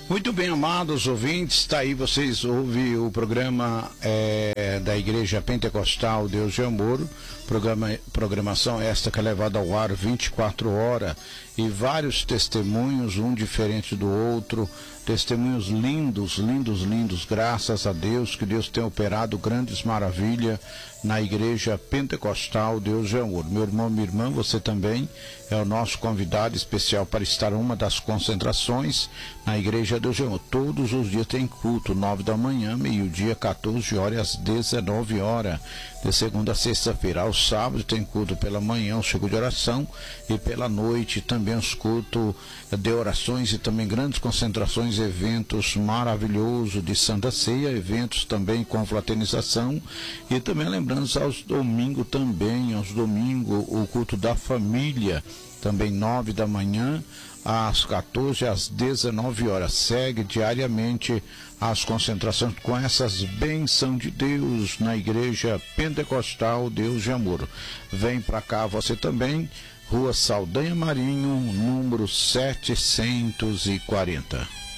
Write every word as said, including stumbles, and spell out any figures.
Muito bem, amados ouvintes, está aí, vocês ouvem o programa é, da Igreja Pentecostal Deus de Amor, programa, programação esta que é levada ao ar vinte e quatro horas, e vários testemunhos, um diferente do outro, testemunhos lindos, lindos, lindos, graças a Deus, que Deus tem operado grandes maravilhas na Igreja Pentecostal Deus de Amor. Meu irmão, minha irmã, você também é o nosso convidado especial para estar em uma das concentrações na Igreja Deus de Amor. Todos os dias tem culto, nove da manhã, meio-dia, quatorze horas, às dezenove horas, de segunda a sexta-feira. Aos sábados tem culto pela manhã, o ciclo de oração, e pela noite também os cultos de orações e também grandes concentrações, eventos maravilhosos de Santa Ceia, eventos também com fraternização, e também lembrando aos domingos também, aos domingos, o culto da família, também nove da manhã, às quatorze, às dezenove horas. Segue diariamente as concentrações com essas bênçãos de Deus na Igreja Pentecostal Deus de Amor. Vem para cá você também, Rua Saldanha Marinho, número setecentos e quarenta.